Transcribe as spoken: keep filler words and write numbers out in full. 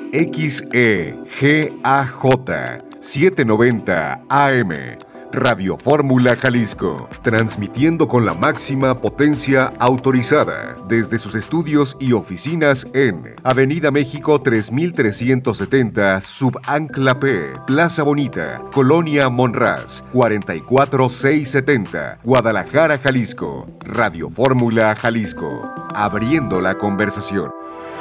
X E G A J setecientos noventa A M. Radio Fórmula Jalisco, transmitiendo con la máxima potencia autorizada desde sus estudios y oficinas en Avenida México tres mil trescientos setenta, Subancla P, Plaza Bonita, Colonia Monraz, cuarenta y cuatro mil seiscientos setenta, Guadalajara, Jalisco. Radio Fórmula Jalisco, abriendo la conversación.